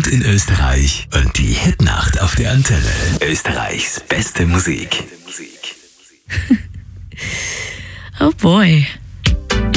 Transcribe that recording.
und in Österreich. Und die Hitnacht auf der Antenne. Österreichs beste Musik. Oh boy.